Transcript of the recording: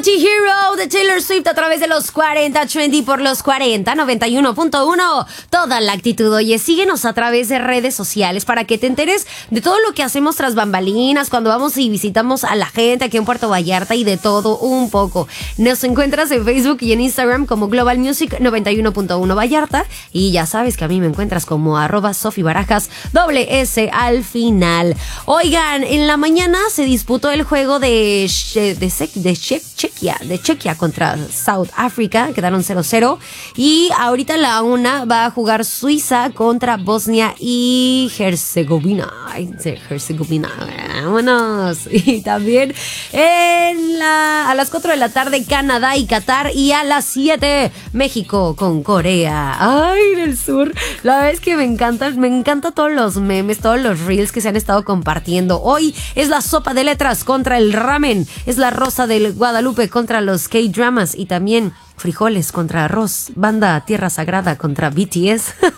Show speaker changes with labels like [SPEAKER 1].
[SPEAKER 1] Anti-Hero de Taylor Swift a través de los 40 Trendy por los 40, 91.1. Toda la actitud. Oye, síguenos a través de redes sociales para que te enteres de todo lo que hacemos tras bambalinas, cuando vamos y visitamos a la gente aquí en Puerto Vallarta y de todo un poco. Nos encuentras en Facebook y en Instagram como Global Music 91.1 Vallarta. Y ya sabes que a mí me encuentras como @SofiBarajas, S al final. Oigan, en la mañana se disputó el juego de Chequia contra South Africa, quedaron 0-0 y ahorita la una va a jugar Suiza contra Bosnia y Herzegovina. Vámonos. Y también a las 4 de la tarde Canadá y Qatar, y a las 7 México con Corea. Ay, del Sur. La verdad es que me encanta todos los memes, todos los reels que se han estado compartiendo. Hoy es la sopa de letras contra el ramen, es la rosa del Guadalupe contra los K-dramas, y también frijoles contra arroz, banda Tierra Sagrada contra BTS.